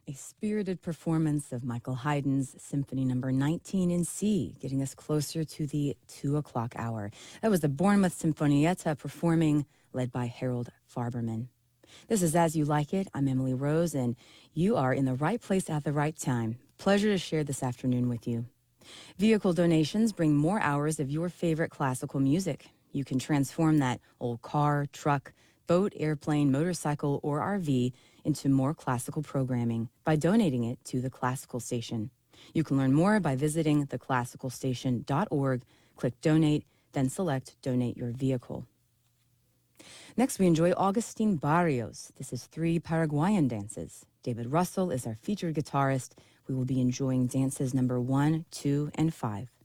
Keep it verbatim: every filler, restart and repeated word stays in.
A spirited performance of Michael Haydn's Symphony Number nineteen in C, getting us closer to the two o'clock hour. That was the Bournemouth Sinfonietta performing, led by Harold Farberman. This is As You Like It. I'm Emily Rose, and you are in the right place at the right time. Pleasure to share this afternoon with you. Vehicle donations bring more hours of your favorite classical music. You can transform that old car, truck, boat, airplane, motorcycle, or R V into more classical programming by donating it to the Classical Station. You can learn more by visiting the classical station dot org, click Donate, then select Donate Your Vehicle. Next, we enjoy Augustin Barrios. This is three Paraguayan dances. David Russell is our featured guitarist. We will be enjoying dances number one, two, and five.